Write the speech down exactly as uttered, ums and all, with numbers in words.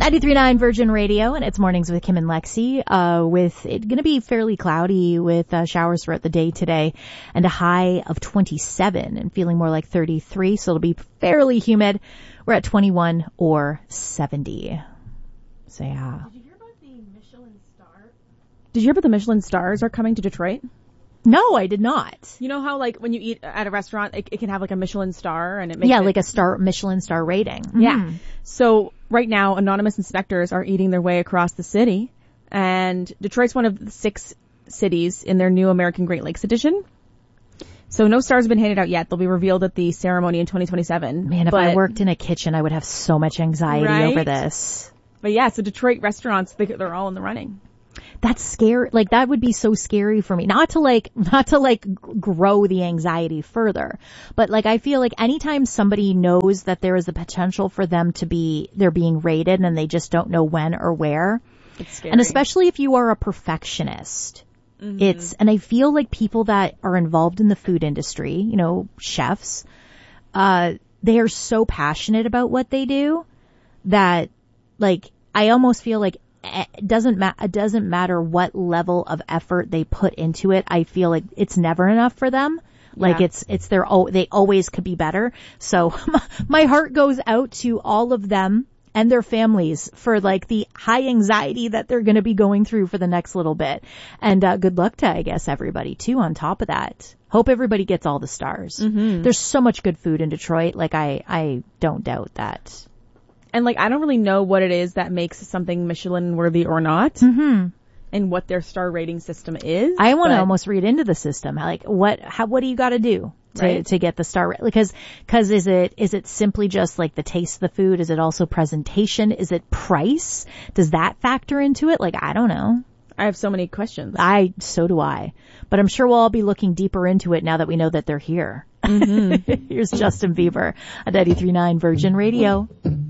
ninety-three point nine Virgin Radio, and it's Mornings with Kim and Lexi, uh, with it going to be fairly cloudy with uh, showers throughout the day today and a high of twenty-seven and feeling more like thirty-three, so it'll be fairly humid. We're at twenty-one or seventy. So yeah. Did you hear about the Michelin star? Did you hear about the Michelin stars are coming to Detroit? No, I did not. You know how, like, when you eat at a restaurant, it, it can have, like, a Michelin star, and it makes Yeah, it, like a star, Michelin star rating. Yeah. Mm. So, right now, anonymous inspectors are eating their way across the city, and Detroit's one of the six cities in their new American Great Lakes edition. So, no stars have been handed out yet. They'll be revealed at the ceremony in twenty twenty-seven. Man, if but, I worked in a kitchen, I would have so much anxiety right? over this. But yeah, so Detroit restaurants, they, they're all in the running. That's scary. Like, that would be so scary for me. Not to like, not to like grow the anxiety further, but like, I feel like anytime somebody knows that there is the potential for them to be, they're being rated and they just don't know when or where. It's scary. And especially if you are a perfectionist, mm-hmm. it's, and I feel like people that are involved in the food industry, you know, chefs, uh, they are so passionate about what they do that, like, I almost feel like it doesn't ma- it doesn't matter what level of effort they put into it. I feel like it's never enough for them. Like yeah. it's, it's their, oh, they always could be better. So my heart goes out to all of them and their families for like the high anxiety that they're going to be going through for the next little bit. And, uh, good luck to, I guess, everybody too on top of that. Hope everybody gets all the stars. Mm-hmm. There's so much good food in Detroit. Like I, I don't doubt that. And, like, I don't really know what it is that makes something Michelin worthy or not. Mm-hmm. And what their star rating system is. I want to but... almost read into the system. Like, what, how, what do you got to do to, right. to get the star? Because, cause is it, is it simply just like the taste of the food? Is it also presentation? Is it price? Does that factor into it? Like, I don't know. I have so many questions. I, so do I. But I'm sure we'll all be looking deeper into it now that we know that they're here. Mm-hmm. Here's Justin Bieber at ninety-three point nine Virgin Radio.